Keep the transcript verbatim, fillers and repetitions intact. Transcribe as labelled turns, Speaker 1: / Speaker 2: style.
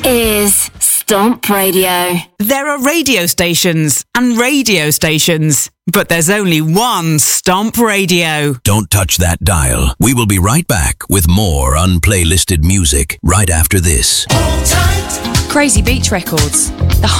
Speaker 1: is Stomp Radio.
Speaker 2: There are radio stations and radio stations, but there's only one Stomp Radio.
Speaker 3: Don't touch that dial. We will be right back with more unplaylisted music right after this.
Speaker 4: Hold tight. Crazy Beach Records. The